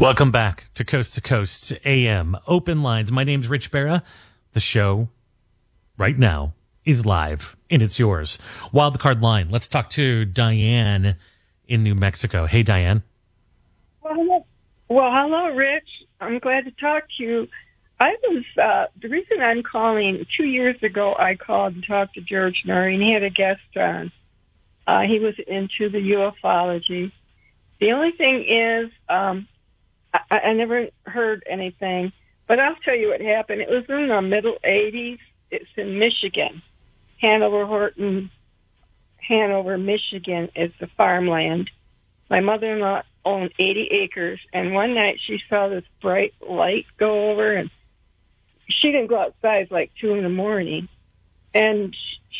Welcome back to Coast AM Open Lines. My name's Rich Barra. The show right now is live, and it's yours. Wildcard line. Let's talk to Diane in New Mexico. Hey, Diane. Well, hello, Rich. I'm glad to talk to you. I was, the reason I'm calling, 2 years ago, I called and talked to George Murray, and he had a guest on. He was into the ufology. The only thing is, I never heard anything, but I'll tell you what happened. It was in the middle 80s. It's in Michigan. Hanover, Michigan is the farmland. My mother-in-law owned 80 acres, and one night she saw this bright light go over, and she didn't go outside. It's like 2 in the morning. And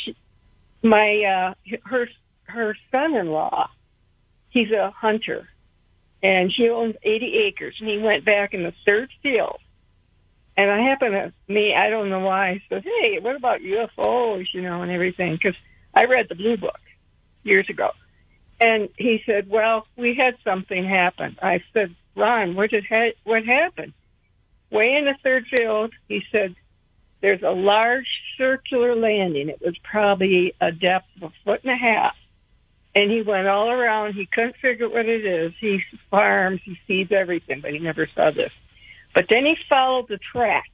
her son-in-law, he's a hunter, and he owns 80 acres, and he went back in the third field. And I don't know why, I said, hey, what about UFOs, and everything, because I read the Blue Book years ago. And he said, well, we had something happen. I said, Ron, what happened? Way in the third field, he said, there's a large circular landing. It was probably a depth of 1.5 feet. And he went all around. He couldn't figure out what it is. He farms, he sees everything, but he never saw this. But then he followed the tracks.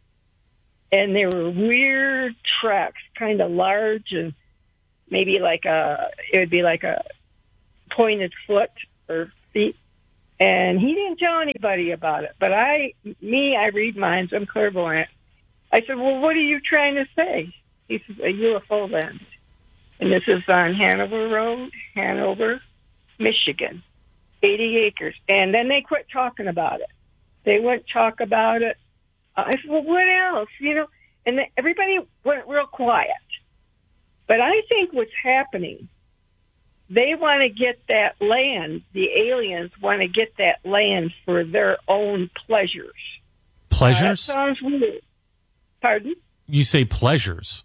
And they were weird tracks, kind of large, and maybe it would be like a pointed foot or feet. And he didn't tell anybody about it. But I read minds. I'm clairvoyant. I said, well, what are you trying to say? He says, a UFO land. And this is on Hanover Road, Hanover, Michigan, 80 acres. And then they quit talking about it. They wouldn't talk about it. I said, well, what else? And everybody went real quiet. But I think what's happening, they want to get that land. The aliens want to get that land for their own pleasures. Pleasures? That sounds weird. Pardon? You say pleasures.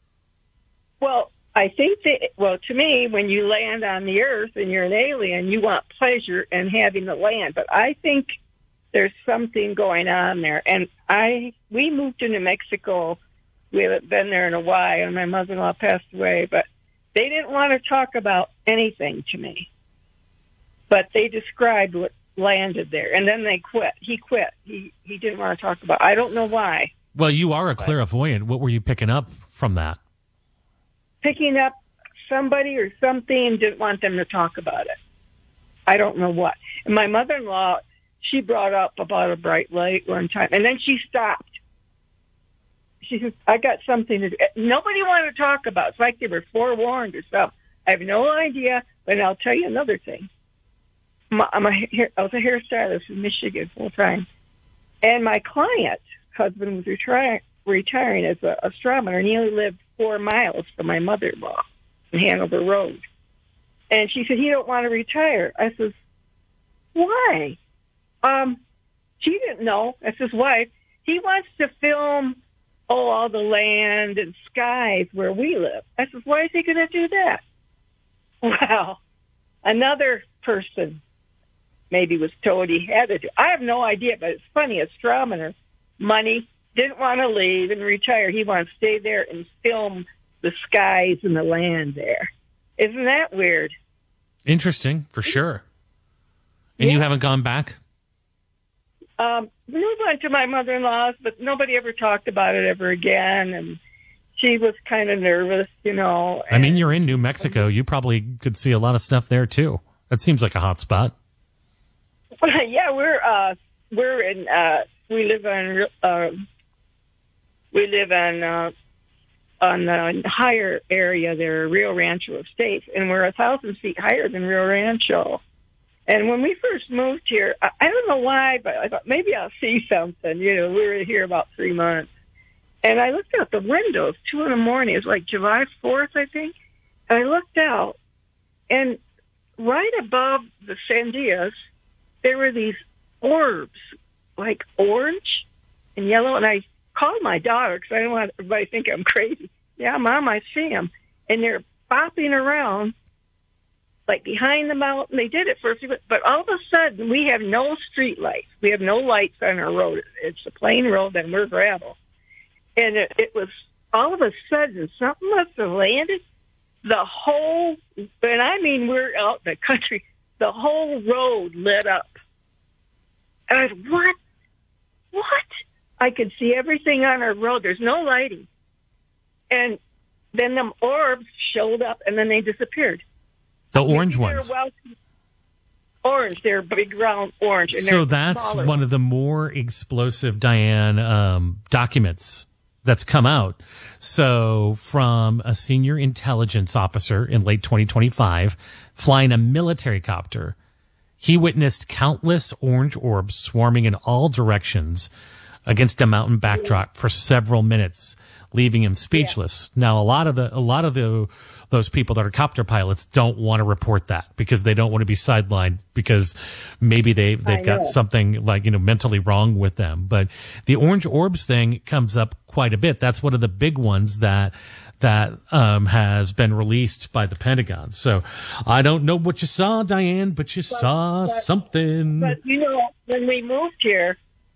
Well, I think to me, when you land on the earth and you're an alien, you want pleasure in having the land. But I think there's something going on there. And we moved to New Mexico. We haven't been there in a while, and my mother-in-law passed away. But they didn't want to talk about anything to me. But they described what landed there. And then they quit. He quit. He didn't want to talk about it. I don't know why. Well, you are a clairvoyant. What were you picking up from that? Picking up somebody or something, didn't want them to talk about it. I don't know what. And my mother-in-law, she brought up about a bright light one time, and then she stopped. She said, I got something to do. Nobody wanted to talk about it. It's like they were forewarned or something. I have no idea, but I'll tell you another thing. I was a hairstylist in Michigan full time, and my client's husband was retiring as an astronomer, and he only lived 4 miles from my mother-in-law in Hanover Road. And she said, he don't want to retire. I said, why? She didn't know. That's his wife. He wants to film, all the land and skies where we live. I said, why is he going to do that? Well, another person maybe was told he had to do. I have no idea, but it's funny. Astronomer, money, didn't want to leave and retire. He wants to stay there and film the skies and the land there. Isn't that weird? Interesting, for sure. And you haven't gone back? We went to my mother-in-law's, but nobody ever talked about it ever again. And she was kind of nervous, I mean, you're in New Mexico. You probably could see a lot of stuff there, too. That seems like a hot spot. Yeah, we live on the higher area there, Rio Rancho Estates, and we're 1,000 feet higher than Rio Rancho. And when we first moved here, I don't know why, but I thought maybe I'll see something. We were here about 3 months. And I looked out the windows, 2 in the morning. It was like July 4th, I think. And I looked out, and right above the Sandias, there were these orbs, like orange and yellow. And I called my daughter because I don't want everybody to think I'm crazy. Yeah, Mom, I see them. And they're bopping around like behind the mountain. They did it for a few minutes, but all of a sudden we have no street lights. We have no lights on our road. It's a plain road and we're gravel. And it was all of a sudden something must have landed. The whole, and I mean we're out in the country, the whole road lit up. And I said, what? I could see everything on our road. There's no lighting. And then the orbs showed up and then they disappeared. The orange ones. Orange. They're big, round orange. And so that's one of the more explosive, Diane, documents that's come out. So from a senior intelligence officer in late 2025 flying a military copter, he witnessed countless orange orbs swarming in all directions against a mountain backdrop for several minutes, leaving him speechless. Yeah. Now, a lot of those people that are copter pilots don't want to report that because they don't want to be sidelined because maybe they've got something like, mentally wrong with them. But the orange orbs thing comes up quite a bit. That's one of the big ones that has been released by the Pentagon. So I don't know what you saw, Diane, but you saw something. But when we moved here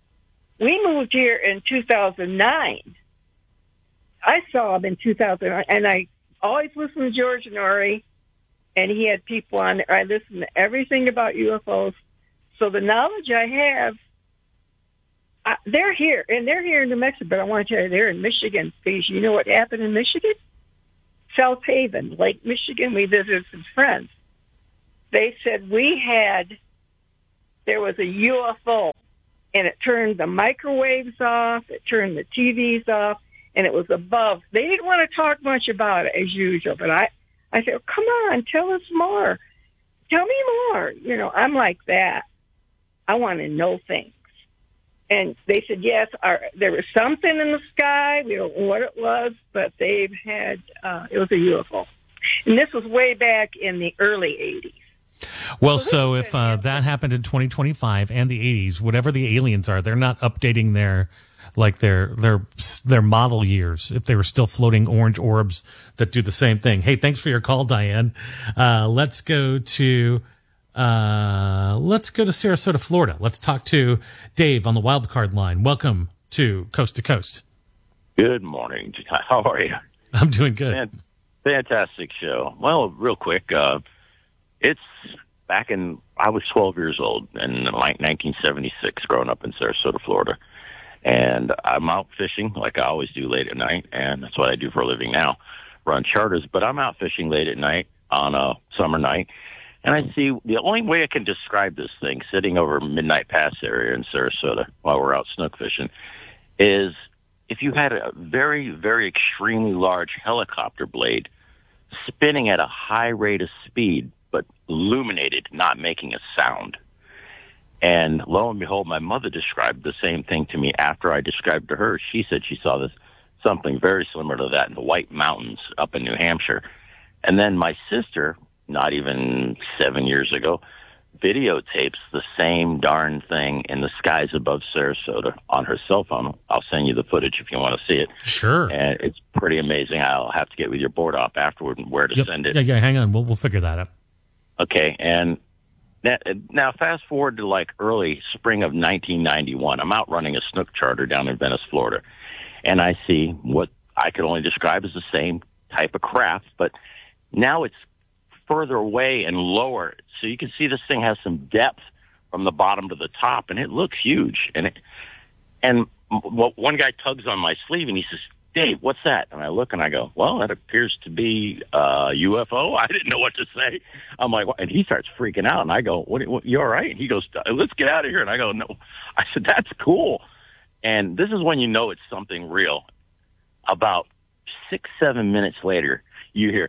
in 2009. I saw him in 2009, and I always listened to George Norrie, and he had people on there. I listened to everything about UFOs. So the knowledge I have, they're here, and they're here in New Mexico, but I want to tell you, they're in Michigan, because you know what happened in Michigan? South Haven, Lake Michigan, we visited some friends. They said there was a UFO, and it turned the microwaves off, it turned the TVs off, and it was above. They didn't want to talk much about it, as usual, but I said, oh, come on, tell us more. Tell me more. I'm like that. I want to know things. And they said, yes, there was something in the sky. We don't know what it was, but they've had, it was a UFO. And this was way back in the early 80s. Well, so if that happened in 2025 and the 80s, whatever the aliens are, they're not updating their model years if they were still floating orange orbs that do the same thing. Hey, thanks for your call, Diane. Let's go to Sarasota, Florida. Let's talk to Dave on the wild card line. Welcome to Coast to Coast. Good morning. How are you? I'm doing good. Fantastic show. Well, real quick, it's back in, I was 12 years old in like 1976, growing up in Sarasota, Florida. And I'm out fishing like I always do late at night, and that's what I do for a living now, run charters. But I'm out fishing late at night on a summer night, and I see the only way I can describe this thing, sitting over Midnight Pass area in Sarasota while we're out snook fishing, is if you had a very, very extremely large helicopter blade spinning at a high rate of speed, but illuminated, not making a sound. And lo and behold, my mother described the same thing to me after I described to her. She said she saw something very similar to that in the White Mountains up in New Hampshire. And then my sister, not even 7 years ago, videotapes the same darn thing in the skies above Sarasota on her cell phone. I'll send you the footage if you want to see it. Sure. And it's pretty amazing. I'll have to get with your board op afterward and where to send it. Yeah, hang on. We'll figure that out. Okay, and now, fast forward to like early spring of 1991. I'm out running a snook charter down in Venice, Florida, and I see what I could only describe as the same type of craft, but now it's further away and lower. So you can see this thing has some depth from the bottom to the top, and it looks huge. And one guy tugs on my sleeve, and he says, Dave, what's that? And I look and I go, well, that appears to be a UFO. I didn't know what to say. I'm like, and he starts freaking out. And I go, what, you all right? And he goes, let's get out of here. And I go, no. I said, that's cool. And this is when you know it's something real. About 6-7 minutes later, you hear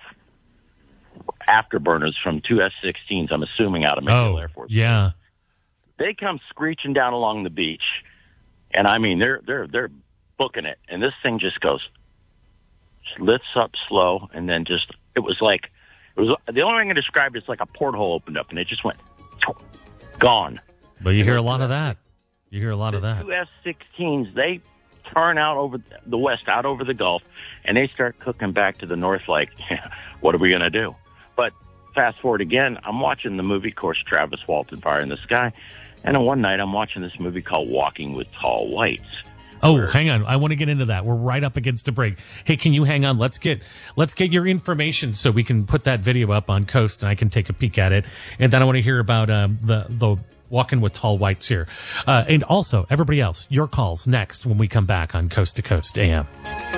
afterburners from two F-16s, I'm assuming out of McGill Air Force. Yeah. They come screeching down along the beach. And I mean, they're booking it, and this thing just lifts up slow, and then it was the only way I can describe it is like a porthole opened up, and it just went gone. But you hear a lot of that. Two F-16s, they turn out over the west, out over the Gulf, and they start cooking back to the north like, what are we going to do? But fast forward again. I'm watching the movie, of course, Travis Walton, Fire in the Sky. And then one night I'm watching this movie called Walking with Tall Whites. Oh, hang on. I want to get into that. We're right up against a break. Hey, can you hang on? Let's get your information so we can put that video up on Coast and I can take a peek at it. And then I want to hear about the Walking with Tall Whites here. And also, everybody else, your calls next when we come back on Coast to Coast AM.